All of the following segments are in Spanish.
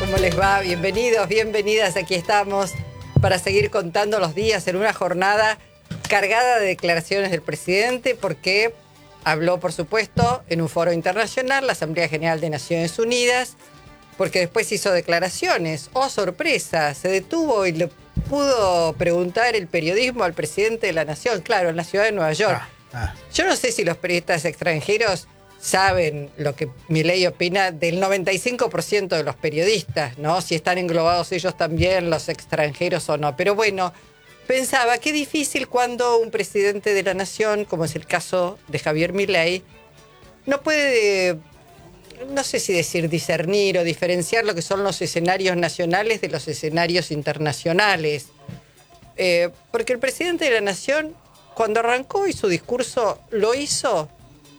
¿Cómo les va? Bienvenidos, bienvenidas. Aquí estamos para seguir contando los días en una jornada cargada de declaraciones del presidente, porque habló, por supuesto, en un foro internacional, la Asamblea General de Naciones Unidas, porque después hizo declaraciones. ¡Oh, sorpresa! Se detuvo y le pudo preguntar el periodismo al presidente de la Nación, claro, en la ciudad de Nueva York. Yo no sé si los periodistas extranjeros saben lo que Milei opina del 95% de los periodistas, ¿no? Si están englobados ellos también, los extranjeros o no. Pero bueno, pensaba qué difícil cuando un presidente de la nación, como es el caso de Javier Milei, no puede, no sé si decir discernir o diferenciar lo que son los escenarios nacionales de los escenarios internacionales. Porque el presidente de la nación, cuando arrancó y su discurso lo hizo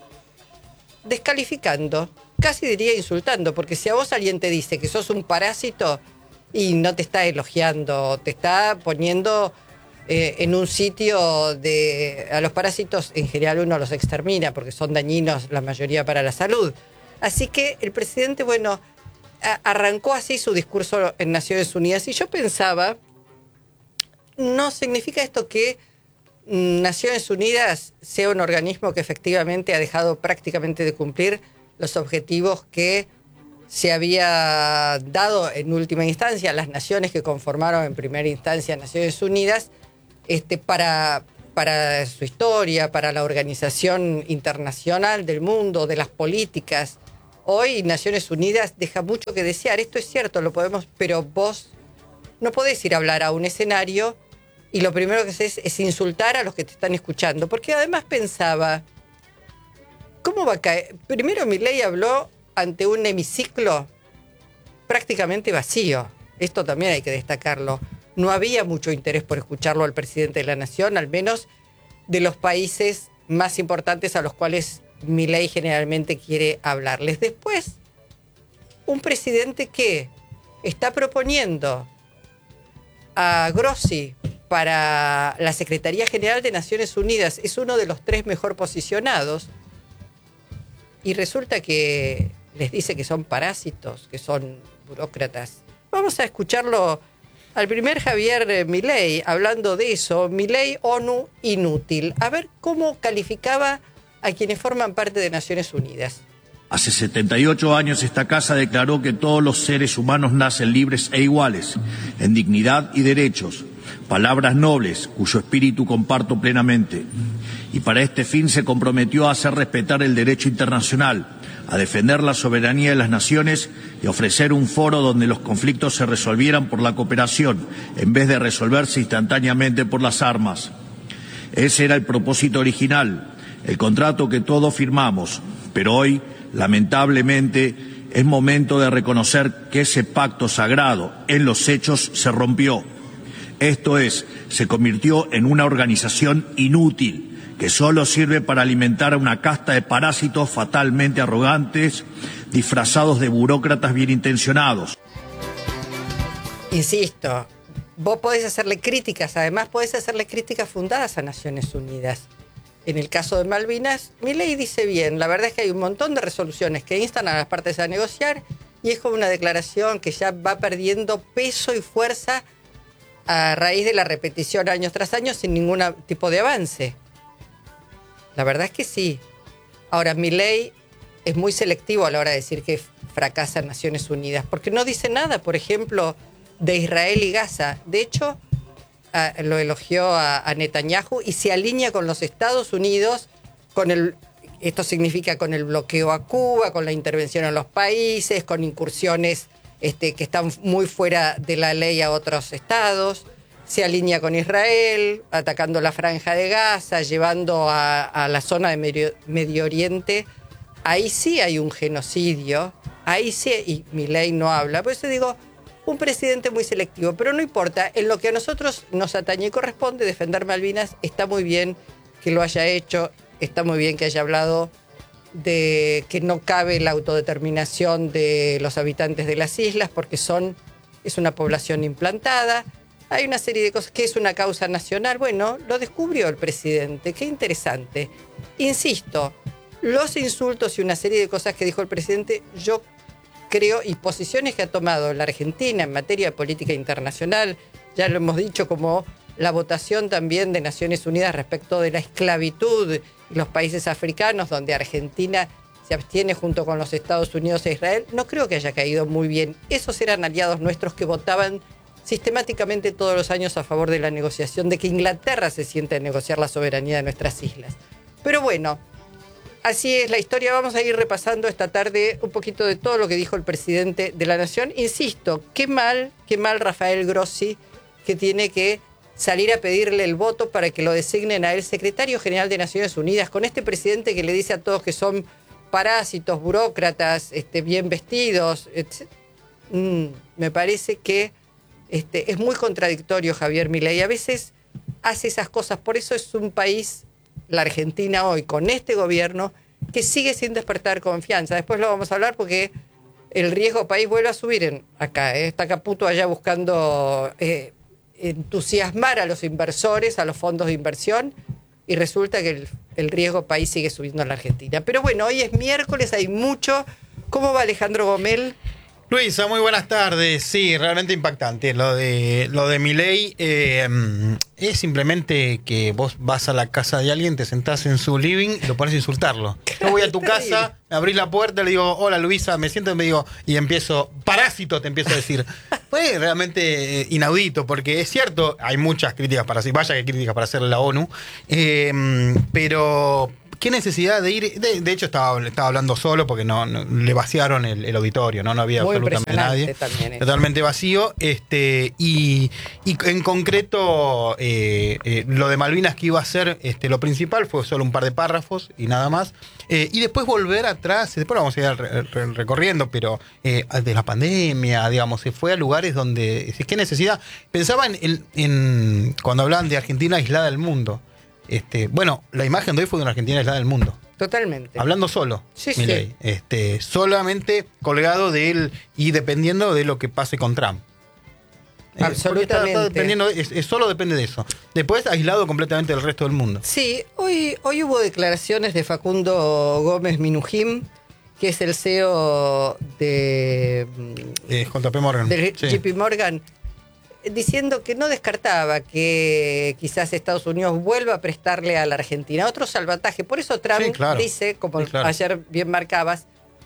descalificando, casi diría insultando, porque si a vos alguien te dice que sos un parásito y no te está elogiando, te está poniendo en un sitio de... A los parásitos en general uno los extermina porque son dañinos la mayoría para la salud. Así que el presidente, bueno, arrancó así su discurso en Naciones Unidas y yo pensaba, ¿no significa esto que Naciones Unidas sea un organismo que efectivamente ha dejado prácticamente de cumplir los objetivos que se había dado en última instancia a las naciones que conformaron en primera instancia Naciones Unidas para su historia, para la organización internacional del mundo, de las políticas? Hoy Naciones Unidas deja mucho que desear, esto es cierto, lo podemos, pero vos no podés ir a hablar a un escenario y lo primero que haces es insultar a los que te están escuchando. Porque además pensaba, ¿cómo va a caer? Primero Milei habló ante un hemiciclo prácticamente vacío. Esto también hay que destacarlo. No había mucho interés por escucharlo al presidente de la nación, al menos de los países más importantes a los cuales Milei generalmente quiere hablarles. Después, un presidente que está proponiendo a Grossi para la Secretaría General de Naciones Unidas, es uno de los 3 mejor posicionados, y resulta que les dice que son parásitos, que son burócratas. Vamos a escucharlo al primer Javier Milei hablando de eso. Milei, ONU, inútil. A ver cómo calificaba a quienes forman parte de Naciones Unidas. Hace 78 años esta casa declaró que todos los seres humanos nacen libres e iguales, en dignidad y derechos, palabras nobles cuyo espíritu comparto plenamente. Y para este fin se comprometió a hacer respetar el derecho internacional, a defender la soberanía de las naciones y a ofrecer un foro donde los conflictos se resolvieran por la cooperación, en vez de resolverse instantáneamente por las armas. Ese era el propósito original, el contrato que todos firmamos, pero hoy, lamentablemente, es momento de reconocer que ese pacto sagrado en los hechos se rompió. Esto es, se convirtió en una organización inútil que solo sirve para alimentar a una casta de parásitos fatalmente arrogantes, disfrazados de burócratas bien intencionados. Insisto, vos podés hacerle críticas, además podés hacerle críticas fundadas a Naciones Unidas. En el caso de Malvinas, Milei dice bien, la verdad es que hay un montón de resoluciones que instan a las partes a negociar y es como una declaración que ya va perdiendo peso y fuerza a raíz de la repetición año tras año sin ningún tipo de avance. La verdad es que sí. Ahora, Milei es muy selectivo a la hora de decir que fracasa en Naciones Unidas, porque no dice nada, por ejemplo, de Israel y Gaza. De hecho, lo elogió a Netanyahu y se alinea con los Estados Unidos, esto significa con el bloqueo a Cuba, con la intervención en los países, con incursiones que están muy fuera de la ley a otros estados. Se alinea con Israel, atacando la Franja de Gaza, llevando a la zona de Medio Oriente. Ahí sí hay un genocidio, ahí sí, y Milei no habla. Por eso digo, un presidente muy selectivo, pero no importa, en lo que a nosotros nos atañe y corresponde defender Malvinas, está muy bien que lo haya hecho, está muy bien que haya hablado de que no cabe la autodeterminación de los habitantes de las islas porque es una población implantada. Hay una serie de cosas que es una causa nacional. Bueno, lo descubrió el presidente, qué interesante. Insisto, los insultos y una serie de cosas que dijo el presidente, yo creo, y posiciones que ha tomado la Argentina en materia de política internacional, ya lo hemos dicho, como la votación también de Naciones Unidas respecto de la esclavitud y los países africanos, donde Argentina se abstiene junto con los Estados Unidos e Israel, no creo que haya caído muy bien. Esos eran aliados nuestros que votaban sistemáticamente todos los años a favor de la negociación, de que Inglaterra se siente a negociar la soberanía de nuestras islas. Pero bueno, así es la historia. Vamos a ir repasando esta tarde un poquito de todo lo que dijo el presidente de la Nación. Insisto, qué mal Rafael Grossi, que tiene que salir a pedirle el voto para que lo designen a él secretario general de Naciones Unidas, con este presidente que le dice a todos que son parásitos, burócratas, bien vestidos. Me parece que es muy contradictorio Javier Milei. A veces hace esas cosas. Por eso es un país, la Argentina hoy, con este gobierno, que sigue sin despertar confianza. Después lo vamos a hablar porque el riesgo país vuelve a subir acá. Está Caputo allá buscando entusiasmar a los inversores, a los fondos de inversión, y resulta que el riesgo país sigue subiendo en la Argentina. Pero bueno, hoy es miércoles, hay mucho. ¿Cómo va Alejandro Gomel? Luisa, muy buenas tardes. Sí, realmente impactante. Lo de Milei es simplemente que vos vas a la casa de alguien, te sentás en su living y lo pones a insultarlo. Yo voy a tu casa, me abrís la puerta, le digo, hola Luisa, me siento y empiezo, parásito te empiezo a decir. Fue realmente inaudito, porque es cierto, hay muchas críticas para hacer, vaya que críticas para hacerle la ONU, pero ¿qué necesidad de ir? De hecho, estaba hablando solo porque no le vaciaron el auditorio, no había muy absolutamente nadie. Totalmente vacío. Y en concreto, lo de Malvinas que iba a ser lo principal fue solo un par de párrafos y nada más. Y después volver atrás, después vamos a ir recorriendo, pero de la pandemia, digamos, se fue a lugares donde. ¿Qué necesidad? Pensaba en cuando hablaban de Argentina aislada del mundo. Bueno, la imagen de hoy fue de una Argentina aislada del mundo. Totalmente. Hablando solo, sí, Milei. Sí. Solamente colgado de él y dependiendo de lo que pase con Trump. Absolutamente. Está dependiendo, solo depende de eso. Después aislado completamente del resto del mundo. Sí, hoy hubo declaraciones de Facundo Gómez Minujín, que es el CEO de JP Morgan. De sí. JP Morgan, diciendo que no descartaba que quizás Estados Unidos vuelva a prestarle a la Argentina otro salvataje. Por eso Trump dice, como ayer bien marcabas,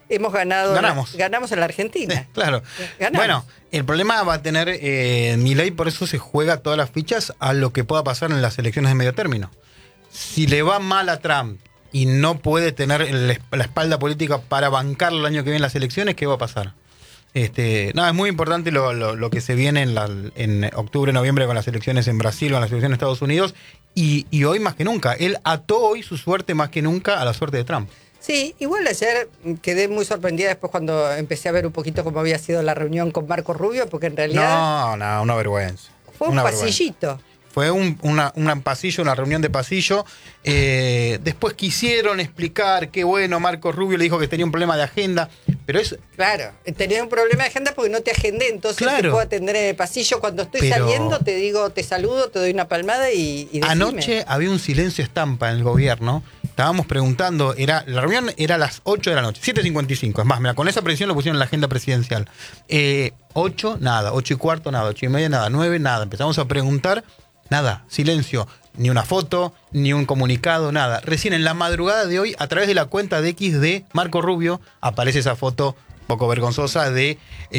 ganamos en la Argentina. Sí, claro. Ganamos. Bueno, el problema va a tener Milei, por eso se juega todas las fichas a lo que pueda pasar en las elecciones de medio término. Si le va mal a Trump y no puede tener la espalda política para bancarlo el año que viene en las elecciones, ¿qué va a pasar? Es muy importante lo que se viene en octubre, noviembre con las elecciones en Brasil o en las elecciones en Estados Unidos y hoy más que nunca. Él ató hoy su suerte más que nunca a la suerte de Trump. Sí, igual ayer quedé muy sorprendida después cuando empecé a ver un poquito cómo había sido la reunión con Marco Rubio, porque en realidad... No, una vergüenza. Fue un pasillito. Fue un pasillo, una reunión de pasillo. Después quisieron explicar que, bueno, Marco Rubio le dijo que tenía un problema de agenda, pero es... Claro, tenía un problema de agenda porque no te agendé, entonces te puedo atender en el pasillo. Cuando estoy saliendo te digo, te saludo, te doy una palmada y decime. Anoche había un silencio estampa en el gobierno. Estábamos preguntando, la reunión era a las 8 de la noche, 7:55. Es más, con esa presión lo pusieron en la agenda presidencial. 8, nada, 8:15, nada, 8:30, nada, 9, nada. Empezamos a preguntar, nada, silencio. Ni una foto, ni un comunicado, nada. Recién en la madrugada de hoy, a través de la cuenta de X de Marco Rubio, aparece esa foto poco vergonzosa de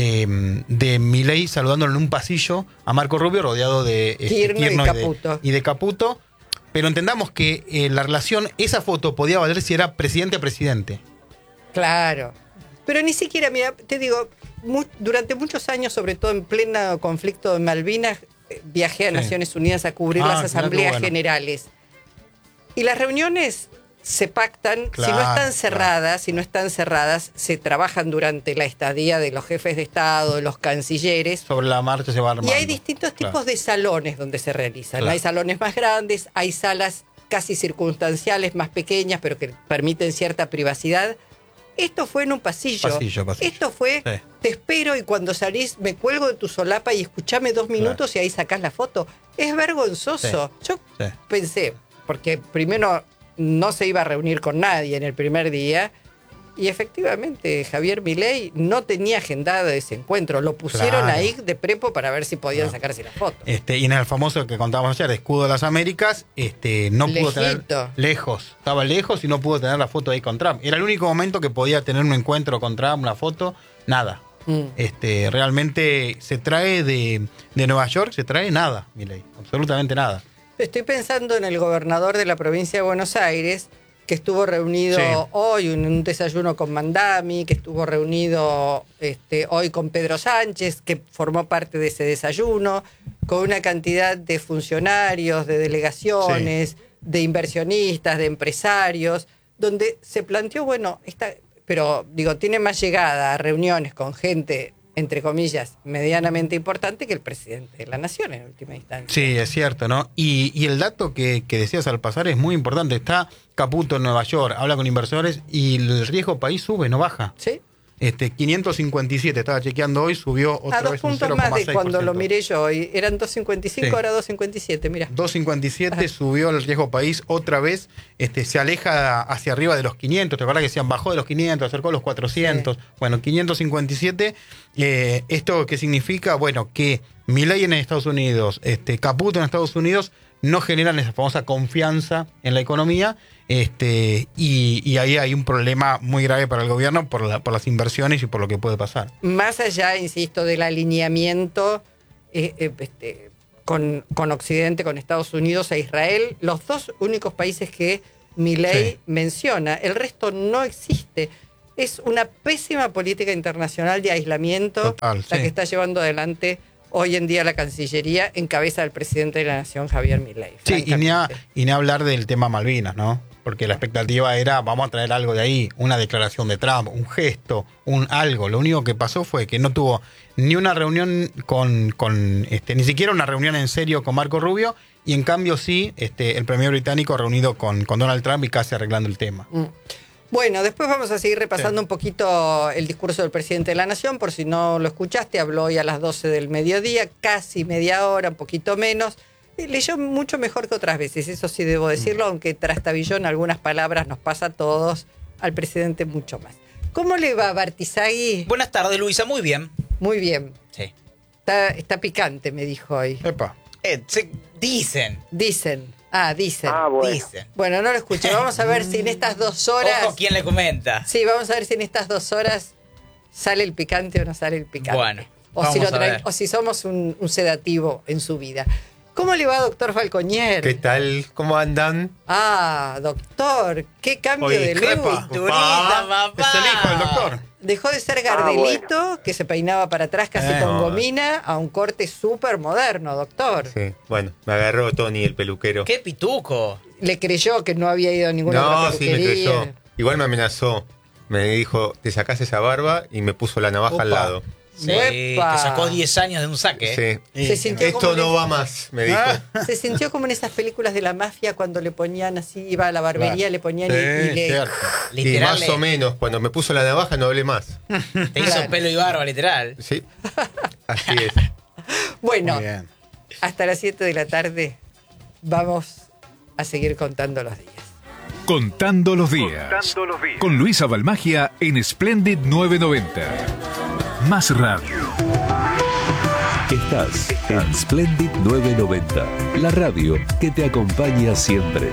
Milei saludándolo en un pasillo a Marco Rubio rodeado de Kirchner y de Caputo. Pero entendamos que la relación, esa foto podía valer si era presidente a presidente. Claro. Pero ni siquiera, mira, te digo, durante muchos años, sobre todo en pleno conflicto de Malvinas, viajé a Naciones Unidas a cubrir las asambleas generales. Y las reuniones se pactan, si no están cerradas, se trabajan durante la estadía de los jefes de Estado, de los cancilleres. Sobre la marcha se va armando. Y hay distintos tipos de salones donde se realizan. Claro. Hay salones más grandes, hay salas casi circunstanciales, más pequeñas, pero que permiten cierta privacidad. Esto fue en un pasillo. Esto fue, te espero y cuando salís me cuelgo de tu solapa y escuchame 2 minutos y ahí sacás la foto. Es vergonzoso. Yo pensé, porque primero no se iba a reunir con nadie en el primer día, Y efectivamente, Javier Milei no tenía agendado ese encuentro. Lo pusieron Claro. ahí de prepo para ver si podían sacarse la foto. Y en el famoso que contábamos ayer, Escudo de las Américas, no pudo tener Lejito. lejos. Estaba lejos y no pudo tener la foto ahí con Trump. Era el único momento que podía tener un encuentro con Trump, una foto, nada. Realmente se trae de Nueva York, se trae nada, Milei, absolutamente nada. Estoy pensando en el gobernador de la provincia de Buenos Aires, que estuvo reunido Sí. hoy en un desayuno con Mandami, que estuvo reunido hoy con Pedro Sánchez, que formó parte de ese desayuno, con una cantidad de funcionarios, de delegaciones, de inversionistas, de empresarios, donde se planteó, pero digo, tiene más llegada a reuniones con gente, entre comillas, medianamente importante que el presidente de la nación en última instancia. Sí, es cierto, ¿no? Y el dato que decías al pasar es muy importante. Está Caputo en Nueva York, habla con inversores y el riesgo país sube, no baja. ¿Sí? 557, estaba chequeando hoy, subió otra A 2 vez un puntos más de 0,6%. cuando lo miré yo hoy. Eran 2.55, Sí. ahora 2.57, mira. 2.57 subió el riesgo país otra vez, se aleja hacia arriba de los 500, te acuerdas que decían bajó de los 500, acercó a los 400, bueno, 557, ¿esto qué significa? Bueno, que Milei en Estados Unidos, Caputo en Estados Unidos no generan esa famosa confianza en la economía, y ahí hay un problema muy grave para el gobierno por las inversiones y por lo que puede pasar. Más allá, insisto, del alineamiento con Occidente, con Estados Unidos e Israel, los dos únicos países que Milei menciona, el resto no existe. Es una pésima política internacional de aislamiento Total, la sí. que está llevando adelante hoy en día la Cancillería en cabeza del presidente de la Nación, Javier Milei. Sí, y francamente. ni hablar del tema Malvinas, ¿no? Porque la expectativa era, vamos a traer algo de ahí, una declaración de Trump, un gesto, un algo. Lo único que pasó fue que no tuvo ni una reunión ni siquiera una reunión en serio con Marco Rubio, y en cambio sí, el premier británico reunido con Donald Trump y casi arreglando el tema. Bueno, después vamos a seguir repasando un poquito el discurso del presidente de la Nación, por si no lo escuchaste, habló hoy a las 12 del mediodía, casi media hora, un poquito menos. Leyó mucho mejor que otras veces, eso sí debo decirlo, aunque trastabilló en algunas palabras, nos pasa a todos, al presidente mucho más. ¿Cómo le va, Bartizagui? Buenas tardes, Luisa, muy bien. Muy bien. Sí. Está picante, me dijo hoy. Epa. Dicen. Dicen. Bueno. Dicen. Bueno, no lo escuché. Vamos a ver si en estas 2 horas... Ojo, ¿quién le comenta? Sí, vamos a ver si en estas 2 horas sale el picante o no sale el picante. Bueno, o si, vamos a ver. o si somos un sedativo en su vida. ¿Cómo le va, doctor Falcoñer? ¿Qué tal? ¿Cómo andan? Ah, doctor, qué cambio Oye, de look. epa. Pinturita, papá. Es el hijo del doctor. Dejó de ser Gardelito, que se peinaba para atrás casi con gomina, a un corte súper moderno, doctor. Sí, bueno, me agarró Tony, el peluquero. ¡Qué pituco! Le creyó que no había ido a ninguna No, otra sí, me peluquería. creyó. Igual me amenazó. Me dijo, te sacás esa barba y me puso la navaja al Opa. lado. Sí, ¡Epa! te sacó 10 años de un saque. Sí. Se sintió Esto como no en- va más, me dijo. Se sintió como en esas películas de la mafia cuando le ponían así, iba a la barbería, Claro. le ponían Sí, y le... cierto. Y Literal, más o menos, cuando me puso la navaja no hablé más. te hizo Claro. pelo y barba, literal. Sí, así es. Bueno, Muy bien. hasta las 7 de la tarde vamos a seguir contando los días. Contando los días. Con Luisa Balmagia en Splendid 990. Más radio. Estás en Splendid 990, la radio que te acompaña siempre.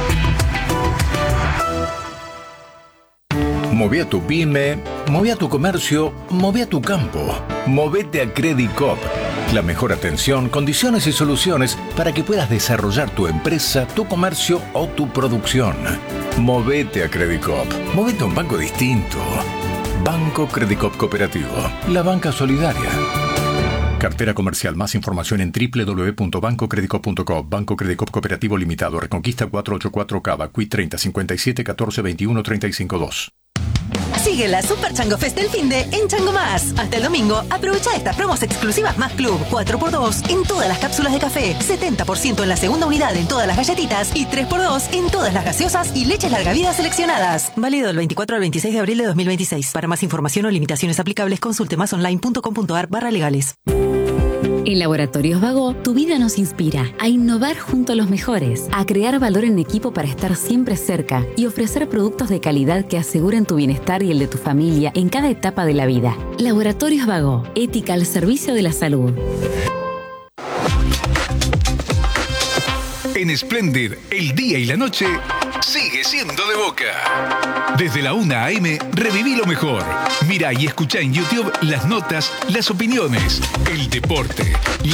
Moví a tu pyme, moví a tu comercio, moví a tu campo. Movete a Credicop. La mejor atención, condiciones y soluciones para que puedas desarrollar tu empresa, tu comercio o tu producción. Movete a Credicop. Movete a un banco distinto. Banco Credicop Cooperativo. La banca solidaria. Cartera comercial. Más información en www.bancocredicop.com. Banco Credicop Cooperativo Limitado. Reconquista 484 Cava. Qui 30 57 14 21 352. Sigue la Super Chango Fest del finde en Chango Más. Hasta el domingo, aprovecha estas promos exclusivas Más Club. 4x2 en todas las cápsulas de café, 70% en la segunda unidad en todas las galletitas y 3x2 en todas las gaseosas y leches larga vida seleccionadas. Válido del 24 al 26 de abril de 2026. Para más información o limitaciones aplicables, consulte másonline.com.ar/legales. En Laboratorios Vago, tu vida nos inspira a innovar junto a los mejores, a crear valor en equipo para estar siempre cerca y ofrecer productos de calidad que aseguren tu bienestar y el de tu familia en cada etapa de la vida. Laboratorios Vago, ética al servicio de la salud. En Splendid, el día y la noche sigue siendo de Boca. Desde la 1 a.m. reviví lo mejor. Mira y escucha en YouTube las notas, las opiniones, el deporte,